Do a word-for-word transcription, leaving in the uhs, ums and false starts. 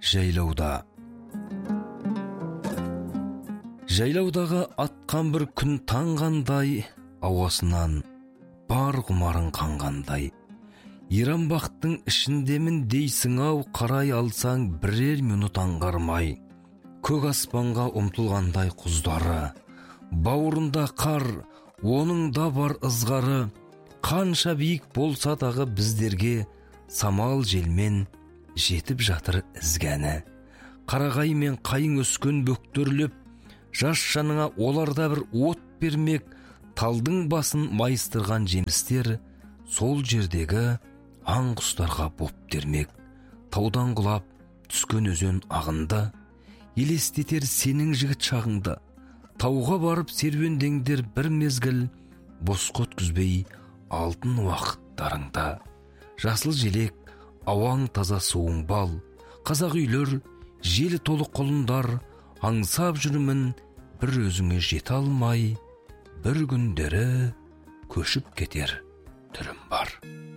Жайлауда. Жайлаудағы атқан бір күн таңғандай, ауасынан бар құмарың қанғандай. Иранбақтың ішіндемін дейсің ау, қарай алсаң бірер минут аңғармай. Көк аспанға ұмтылғандай құздары, бауырында қар, оның да бар ызғары. Қанша биік болса дағы біздерге самал желмен жетіп жатыр ізгәні. Қарағай мен қайың өскен бөктерлеп, жас жаныңа оларда бір от бермек. Талдың басын майыстырған жемістер сол жердегі аң құстарға боп дермек. Таудан құлап түскен өзен ағынды елестетер сенің жігіт шағыңды. Тауға барып серуендеңдер бір мезгіл, босқа өткізбей алтын уақыттарыңда. Жасыл желек, ауаң таза суың бал, қазақ үйлер, желі толы құлындар. Аңсап жүрмін бір өзіңе жете алмай, бір күндері көшіп кетер түрім бар.